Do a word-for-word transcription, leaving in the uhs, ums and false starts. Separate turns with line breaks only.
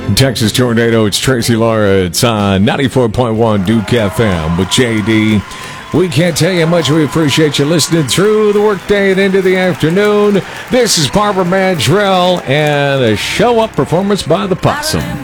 Texas Tornado, it's Tracy Laura. It's on ninety-four point one Duke F M with J D. We can't tell you how much we appreciate you listening through the workday and into the afternoon. This is Barbara Mandrell and a show-up performance by the Possum.